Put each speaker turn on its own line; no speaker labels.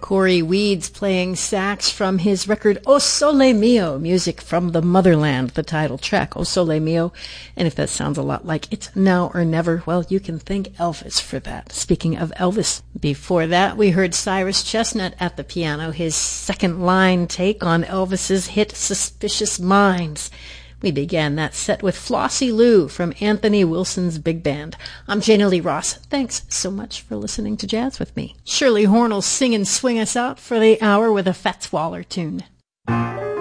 Corey Weeds playing sax from his record O Sole Mio, music from the motherland, the title track, O Sole Mio. And if that sounds a lot like It's Now or Never, well, you can thank Elvis for that. Speaking of Elvis, before that we heard Cyrus Chestnut at the piano, his second line take on Elvis's hit Suspicious Minds. We began that set with Flossie Lou from Anthony Wilson's Big Band. I'm Jana Lee Ross. Thanks so much for listening to Jazz with me. Shirley Horn will sing and swing us out for the hour with a Fats Waller tune.